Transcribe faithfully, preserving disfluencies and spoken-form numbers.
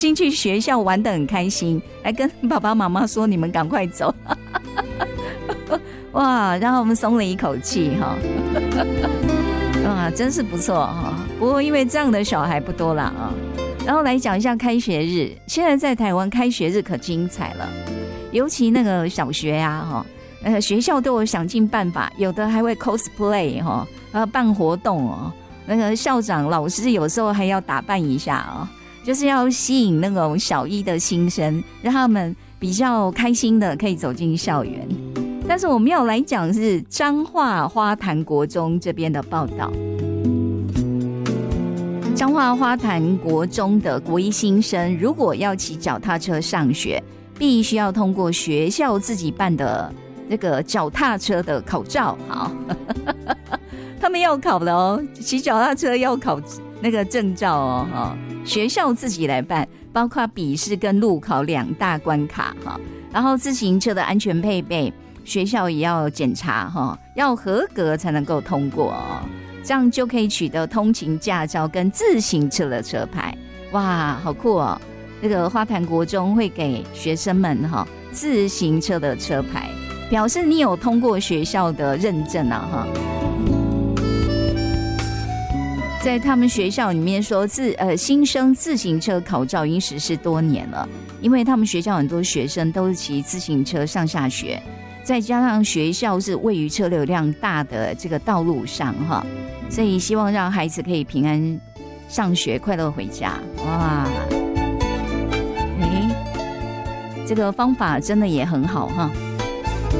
进去学校玩得很开心，还跟爸爸妈妈说你们赶快走。哇，让我们松了一口气哈。哇，真是不错哈。不过因为这样的小孩不多了啊。然后来讲一下开学日，现在在台湾开学日可精彩了，尤其那个小学啊哈，呃学校都有想尽办法，有的还会 cosplay 哈，呃办活动哦，那个校长老师有时候还要打扮一下啊、哦。就是要吸引那种小一的新生，让他们比较开心的可以走进校园。但是我们要来讲是彰化花坛国中这边的报道。彰化花坛国中的国一新生，如果要骑脚踏车上学，必须要通过学校自己办的这个脚踏车的考照。好，他们要考了哦，骑脚踏车要考那个证照哦，哈。学校自己来办，包括笔试跟路考两大关卡哈。然后自行车的安全配备，学校也要检查哈，要合格才能够通过哦，这样就可以取得通勤驾照跟自行车的车牌。哇，好酷哦！这个花坛国中会给学生们哈自行车的车牌，表示你有通过学校的认证啊哈。在他们学校里面说自呃新生自行车考照已经实施多年了，因为他们学校很多学生都是骑自行车上下学，再加上学校是位于车流量大的这个道路上哈，所以希望让孩子可以平安上学，快乐回家。哇，哎，这个方法真的也很好哈。